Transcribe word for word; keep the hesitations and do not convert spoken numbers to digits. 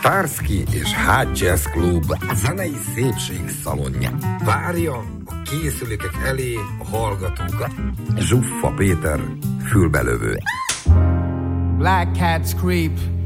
Starsky és Hot Jazz Club zenei szépség szalonja. Várja a készülékek elé a hallgatókat. Zsuffa Péter fülbelövő. Black cats creep